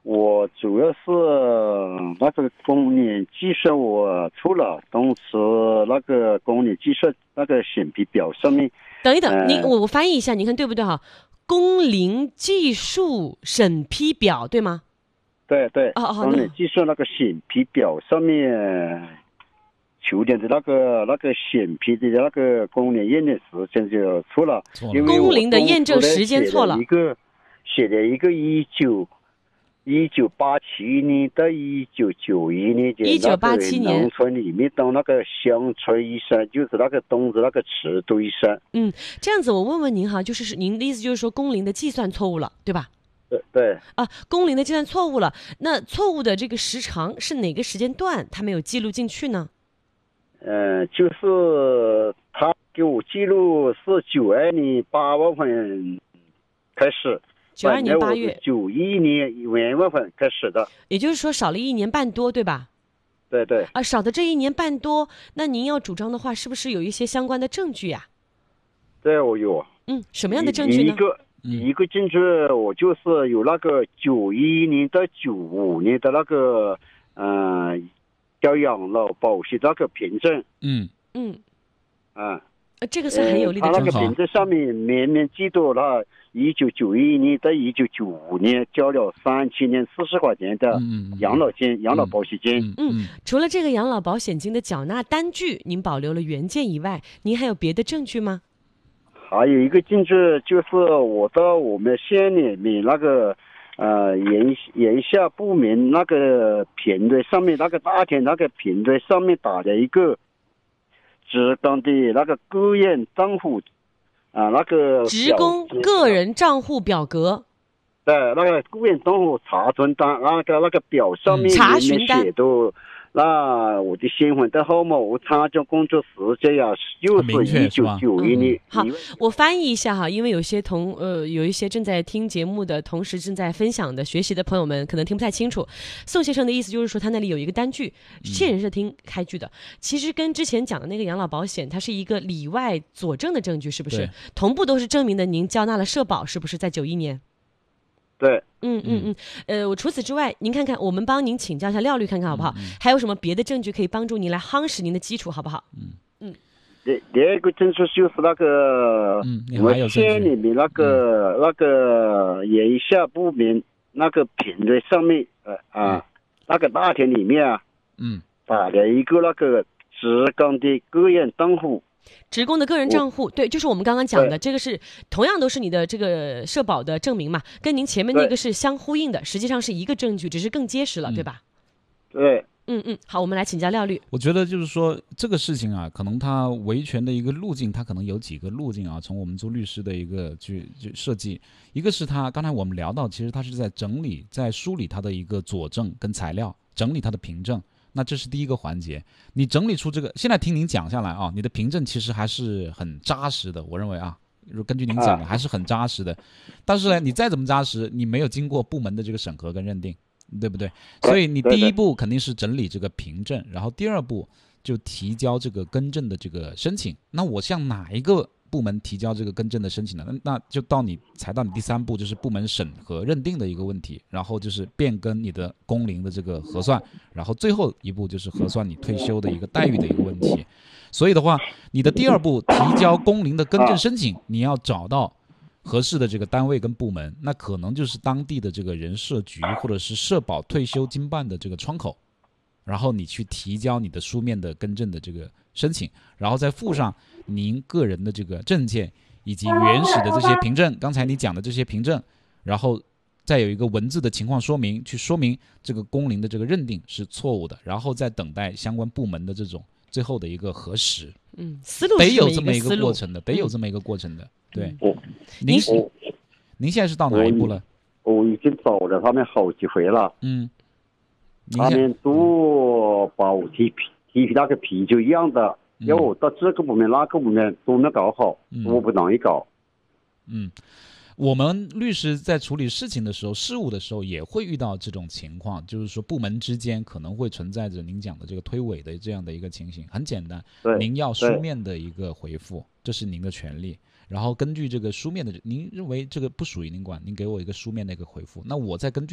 我主要是那个公领计算我出了，同时那个公领计算那个审批表上面， 等一等，我翻译一下，你看对不对哈？工龄技术审批表对吗？ 对对，公领那计算那个审批表上面，去年的那个审批的那个工龄验证时间就错了，因为工龄的验证时间错了， 写了一个1987年到1991年的 1987年农村里面到那个乡村医生，就是那个东子那个尺度医生。 这样子我问问您哈，就是您的意思就是说工龄的计算错误了，对吧？ 对啊，工龄的计算错误了，那错误的这个时长是哪个时间段他没有记录进去呢？ 就是他给我记录是92年8月份开始。 92年8月 ，91年1月份开始的， 也就是说少了1年半多，对吧？ 对对。 少的这1年半多，那您要主张的话，是不是有一些相关的证据呀？ 对，我有。 什么样的证据呢？ 一个证据，我就是有那个91年到95年的那个叫养老保险那个凭证。 这个是很有力的证据。 他那个凭证上面明明记住了1991年到1995年交了3000年40块钱的养老金、养老保险金。 除了这个养老保险金的缴纳单据您保留了原件以外，您还有别的证据吗？ 还有一个证据就是我到我们县里面那个人下部门那个平台上面，那个大厅那个平台上面打了一个职工的那个个人账户那个职工个人账户表格。 对，那个个人账户查询单，那个表上面查询单写的那我的身份证号码，我参加工作时间呀，又是1991年。 好，我翻译一下哈，因为有一些正在听节目的同时正在分享的学习的朋友们可能听不太清楚。宋先生的意思就是说，他那里有一个单据，县人社厅开具的，其实跟之前讲的那个养老保险，它是一个里外佐证的证据，是不是？同步都是证明的您交纳了社保，是不是在91年？ 对。 我除此之外，您看看，我们帮您请教一下廖律，看看好不好？还有什么别的证据可以帮助您来夯实您的基础，好不好？ 第二个证据就是那个我们县里面那个人下部门那个平台上面那个大厅里面打了一个那个职工的个人账户。 职工的个人账户，对，就是我们刚刚讲的，这个是同样都是你的这个社保的证明嘛，跟您前面那个是相呼应的，实际上是一个证据，只是更结实了，对吧？ 对。 好，我们来请教廖律。 我觉得就是说这个事情啊，可能它维权的一个路径，它可能有几个路径啊。从我们做律师的一个去设计，一个是他刚才我们聊到，其实他是在整理、在梳理他的一个佐证跟材料，整理他的凭证。那这是第一个环节，你整理出这个，现在听您讲下来啊，你的凭证其实还是很扎实的，我认为啊，根据您讲的还是很扎实的。但是呢，你再怎么扎实，你没有经过部门的这个审核跟认定，对不对？所以你第一步肯定是整理这个凭证，然后第二步就提交这个更正的这个申请。那我向哪一个部门提交这个更正的申请呢？那就到你第三步，就是部门审核认定的一个问题，然后就是变更你的工龄的这个核算，然后最后一步就是核算你退休的一个待遇的一个问题。所以的话，你的第二步提交工龄的更正申请，你要找到合适的这个单位跟部门，那可能就是当地的这个人社局或者是社保退休经办的这个窗口，然后你去提交你的书面的更正的这个申请，然后再附上您个人的这个证件以及原始的这些凭证，刚才你讲的这些凭证，然后再有一个文字的情况说明，去说明这个工龄的这个认定是错误的，然后再等待相关部门的这种最后的一个核实。 思路得有这么一个过程的，得有这么一个过程的。对，您现在是到哪一步了？ 我已经找了他们好几回了。他们都把我提那个皮就一样的，要我到这个部门那个部门都没搞好，我不容易搞。 我们律师在处理事情的时候、事务的时候也会遇到这种情况，就是说部门之间可能会存在着您讲的这个推诿的这样的一个情形。很简单，您要书面的一个回复，这是您的权利。然后根据这个书面的，您认为这个不属于您管，您给我一个书面的一个回复，那我再根据